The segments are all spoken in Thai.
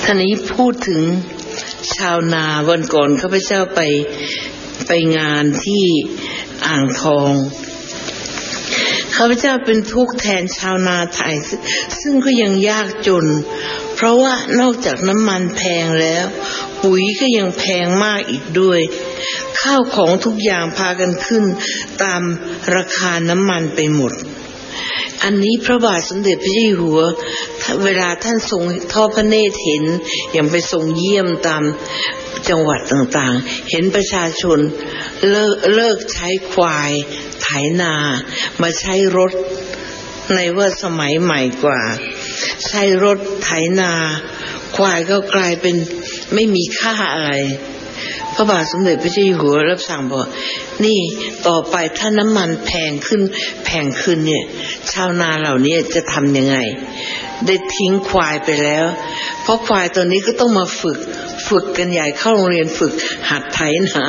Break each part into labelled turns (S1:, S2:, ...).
S1: ท่านี้พูดถึงชาวนาวันก่อนข้าพเจ้าไปงานที่อ่างทองข้าพเจ้าเป็นทุกข์แทนชาวนาไทยซึ่งก็ยังยากจนเพราะว่านอกจากน้ำมันแพงแล้วปุ๋ยก็ยังแพงมากอีกด้วยข้าวของทุกอย่างพากันขึ้นตามราคาน้ำมันไปหมดอันนี้พระบาทสมเด็จพระเจ้าอยู่หัวเวลาท่านทรงทอดพระเนตรเห็นอย่างไปทรงเยี่ยมตามจังหวัดต่างๆเห็นประชาชนเลิกใช้ควายไถนามาใช้รถในว่าสมัยใหม่กว่าใช้รถไถนาควายก็กลายเป็นไม่มีค่าอะไรพระบาทสมเด็จพระเจ้าอยู่หัวรับสั่งบอกนี่ต่อไปถ้าน้ำมันแพงขึ้นเนี่ยชาวนาเหล่านี้จะทำยังไงได้ทิ้งควายไปแล้วเพราะควายตัวนี้ก็ต้องมาฝึกกันใหญ่เข้าโรงเรียนฝึกหัดไถนา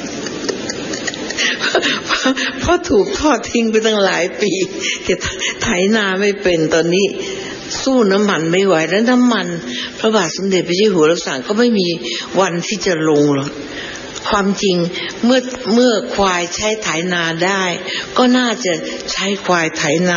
S1: เพราะถูกทอดทิ้งไปตั้งหลายปีแกไถนาไม่เป็นตอนนี้สู้น้ำมันไม่ไหวแล้วน้ำมันพระบาทสมเด็จพระเจ้าอยู่หัวรับสั่งก็ไม่มีวันที่จะลงหรอกความจริงเมื่อควายใช้ไถนาได้ก็น่าจะใช้ควายไถนา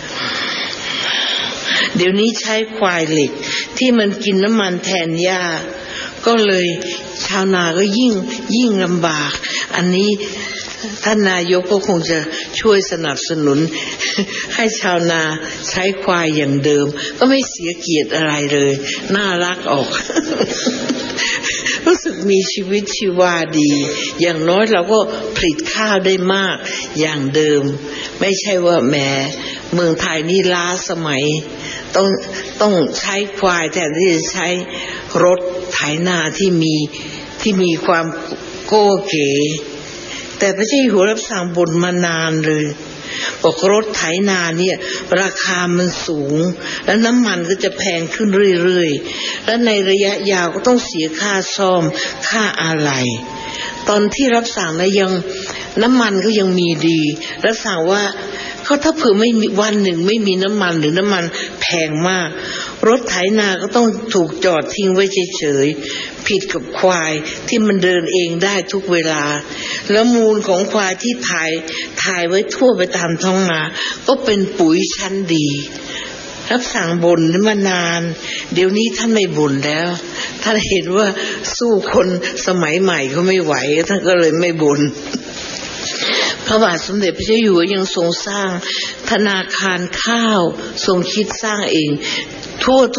S1: เดี๋ยวนี้ใช้ควายเหล็กที่มันกินน้ำมันแทนหญ้าก็เลยชาวนาก็ยิ่งลำบากอันนี้ท่านนายกก็คงจะช่วยสนับสนุนให้ชาวนาใช้ควายอย่างเดิมก็ไม่เสียเกียรติอะไรเลยน่ารักออก รู้สึกมีชีวิตชีวาดีอย่างน้อยเราก็ผลิตข้าวได้มากอย่างเดิมไม่ใช่ว่าแหมเมืองไทยนี่ล้าสมัยต้องใช้ควายแทนที่จะใช้รถไถนาที่มีความโก้เก๋แต่พระเจ้าอยู่หัวรับสั่งบ่นมานานเลยบอกรถไถนาเนี่ยราคามันสูงแล้วน้ำมันก็จะแพงขึ้นเรื่อยๆและในระยะยาวก็ต้องเสียค่าซ่อมค่าอะไหล่ตอนที่รับสั่งนะยังน้ำมันก็ยังมีดีรับสั่งว่าเขาถ้าเผื่อไม่มีวันหนึ่งไม่มีน้ำมันหรือน้ำมันแพงมากรถไถนาก็ต้องถูกจอดทิ้งไว้เฉยๆผิดกับควายที่มันเดินเองได้ทุกเวลาแล้วมูลของควายที่ถ่ายไว้ทั่วไปตามท้องนาก็เป็นปุ๋ยชั้นดีรับสั่งบ่นมานานเดี๋ยวนี้ท่านไม่บ่นแล้วท่านเห็นว่าสู้คนสมัยใหม่เขาไม่ไหวท่านก็เลยไม่บ่นพระบาทสมเด็จพระเจ้าอยู่หัวยังทรงสร้างธนาคารข้าวทรงคิดสร้างเองทั่ว